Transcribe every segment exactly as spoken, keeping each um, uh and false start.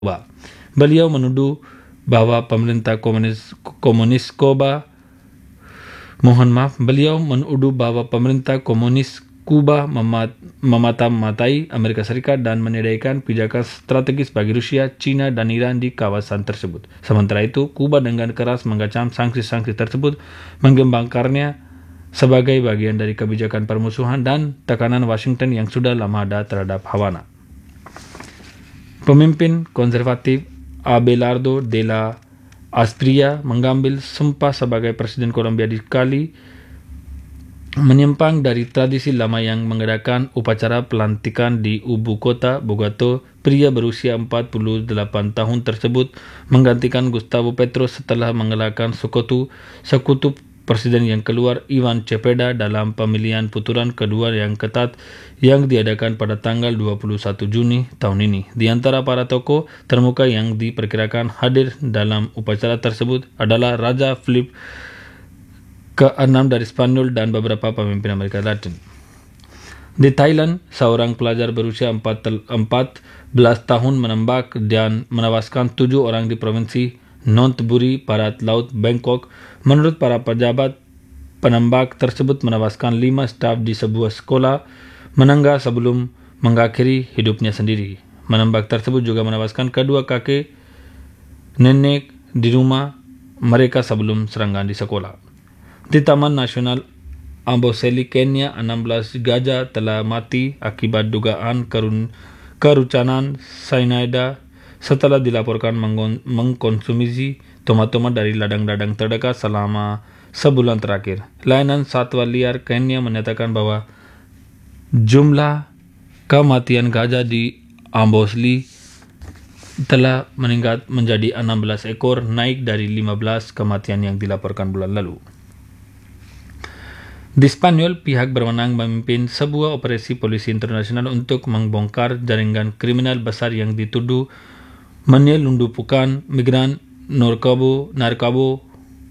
Kuba. Beliau menuduh bahwa pemerintah komunis, komunis Kuba mohon maaf, beliau menuduh bahwa pemerintah komunis Kuba memat, memata-matai Amerika Serikat dan menyediakan pijakan strategis bagi Rusia, China, dan Iran di kawasan tersebut. Sementara itu, Kuba dengan keras mengecam sanksi-sanksi tersebut, menggembangkannya sebagai bagian dari kebijakan permusuhan dan tekanan Washington yang sudah lama ada terhadap Havana. Pemimpin konservatif Abelardo de la Astria mengambil sumpah sebagai Presiden Kolombia di kali menyimpang dari tradisi lama yang mengadakan upacara pelantikan di ibu kota Bogotá. Pria berusia empat puluh delapan tahun tersebut menggantikan Gustavo Petro setelah mengalahkan sekutu sekutu Presiden yang keluar Ivan Cepeda dalam pemilihan putaran kedua yang ketat yang diadakan pada tanggal dua puluh satu Juni tahun ini. Di antara para tokoh termuka yang diperkirakan hadir dalam upacara tersebut adalah Raja Philip keenam dari Spanyol dan beberapa pemimpin Amerika Latin. Di Thailand, seorang pelajar berusia empat belas tahun menembak dan menewaskan tujuh orang di provinsi Nonthaburi, Barat Laut, Bangkok. Menurut para pejabat, penembak tersebut menewaskan lima staf di sebuah sekolah menengah sebelum mengakhiri hidupnya sendiri. Menembak tersebut juga menewaskan kedua kakek nenek di rumah mereka sebelum serangan di sekolah. Di Taman Nasional Amboseli, Kenya, enam belas gajah telah mati akibat dugaan kerun, kerucanan cyanida setelah dilaporkan mengkonsumsi tomat-tomat dari ladang-ladang terdekat selama sebulan terakhir. Layanan Satwa Liar Kenya menyatakan bahwa jumlah kematian gajah di Amboseli telah meningkat menjadi enam belas ekor, naik dari lima belas kematian yang dilaporkan bulan lalu. Di Spanyol, pihak berwenang memimpin sebuah operasi polisi internasional untuk membongkar jaringan kriminal besar yang dituduh menyelundupkan migran narkoba, narkoba,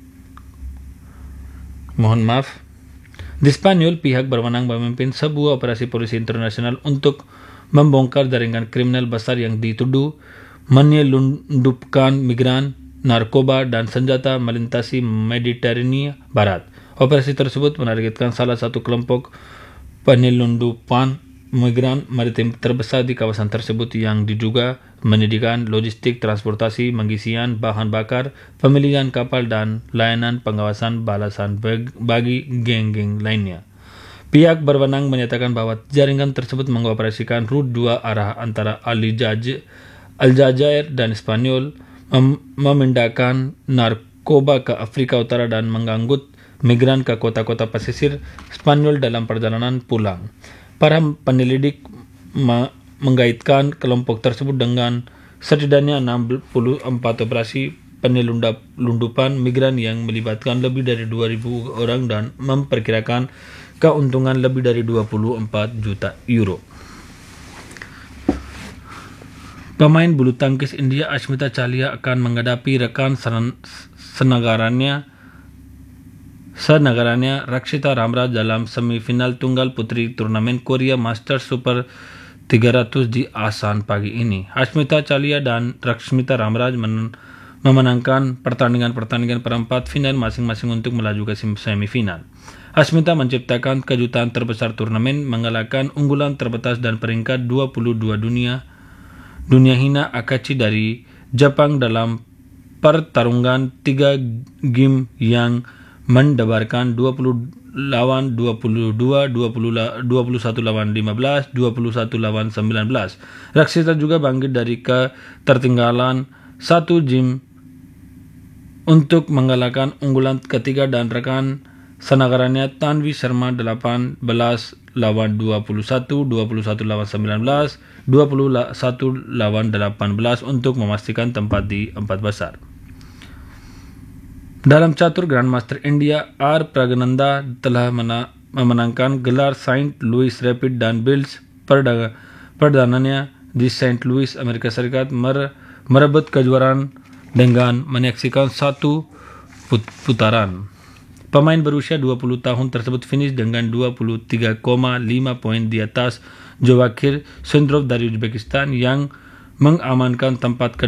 mohon maaf. Di Spanyol, pihak berwenang memimpin sebuah operasi polisi internasional untuk membongkar jaringan kriminal besar yang dituduh menyelundupkan migran, narkoba, dan senjata melintasi Mediterania Barat. Operasi tersebut menargetkan salah satu kelompok penyelundupan migran maritim terbesar di kawasan tersebut yang diduga menyediakan logistik, transportasi, pengisian bahan bakar, pemilihan kapal, dan layanan pengawasan balasan bagi geng-geng lainnya. Pihak berwenang menyatakan bahwa jaringan tersebut mengoperasikan rute dua arah antara Aljazair dan Spanyol, mem- memindahkan narkoba ke Afrika Utara dan mengangkut migran ke kota-kota pesisir Spanyol dalam perjalanan pulang. Para penyelidik ma- menggaitkan kelompok tersebut dengan setidaknya enam puluh empat operasi penyelundupan migran yang melibatkan lebih dari dua ribu orang dan memperkirakan keuntungan lebih dari dua puluh empat juta euro. Pemain bulu tangkis India Ashmita Chalia akan menghadapi rekan senegaranya senegaranya Rakshita Ramraj dalam semifinal tunggal putri turnamen Korea Masters Super tiga ratus di Asan pagi ini. Ashmita Chalia dan Rakshita Ramraj men- memenangkan pertandingan-pertandingan perempat final masing-masing untuk melaju ke semifinal. Ashmita menciptakan kejutan terbesar turnamen, mengalahkan unggulan terbatas dan peringkat dua puluh dua dunia dunia hina Akachi dari Jepang dalam pertarungan tiga game yang mendebarkan dua puluh lawan dua puluh dua, dua puluh, dua puluh satu lawan lima belas, dua puluh satu lawan sembilan belas. Rakshita juga bangkit dari ketertinggalan satu game untuk mengalahkan unggulan ketiga dan rekan senegaranya Tanvi Sharma delapan belas lawan dua puluh satu, dua puluh satu lawan sembilan belas, dua puluh satu lawan delapan belas untuk memastikan tempat di empat besar. Dalam catur Grandmaster India, R. Pragnanda telah mena- memenangkan gelar Saint Louis Rapid dan Bills perda- perdananya di Saint Louis, Amerika Serikat, mer- merebut kejuaraan dengan menyaksikan satu put- putaran. Pemain berusia dua puluh tahun tersebut finish dengan dua puluh tiga koma lima poin di atas Jawahir Sindrov dari Uzbekistan yang mengamankan tempat